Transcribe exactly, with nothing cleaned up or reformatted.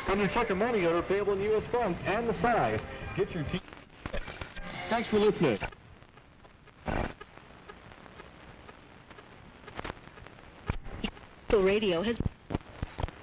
Under check and money order payable in U S funds and the size. Get your T. Thanks for listening. Radio has